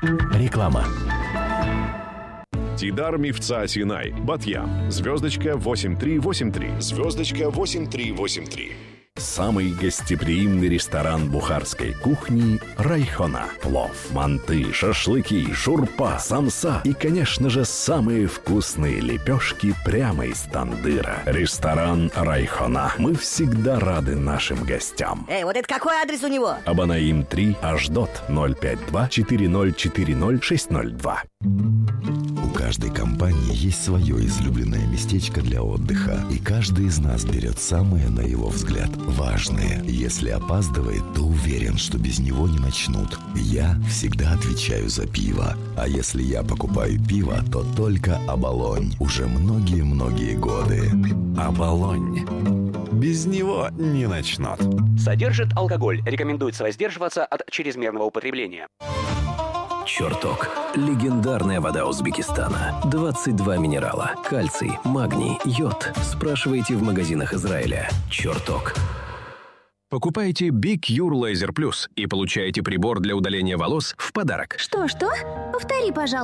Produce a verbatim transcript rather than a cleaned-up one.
Реклама. Тидар Мифца Синай, Батьям, звездочка восемь три восемь три, звездочка восемь три восемь три. Самый гостеприимный ресторан бухарской кухни «Райхона». Плов, манты, шашлыки, шурпа, самса и, конечно же, самые вкусные лепешки прямо из тандыра. Ресторан «Райхона». Мы всегда рады нашим гостям. Эй, вот это какой адрес у него? Абанаим три, Ашдот, ноль пять два четыре ноль четыре ноль шесть ноль два. У каждой компании есть свое излюбленное местечко для отдыха, и каждый из нас берет самое, на его взгляд, важное. Если опаздывает, то уверен, что без него не начнут. Я всегда отвечаю за пиво. А если я покупаю пиво, то только «Оболонь». Уже многие-многие годы. «Оболонь». Без него не начнут. Содержит алкоголь. Рекомендуется воздерживаться от чрезмерного употребления. «Чертог». Легендарная вода Узбекистана. двадцать два минерала. Кальций, магний, йод. Спрашивайте в магазинах Израиля. «Чертог». Покупайте Big Cure Laser Plus и получаете прибор для удаления волос в подарок. Что, что? Повтори, пожалуйста.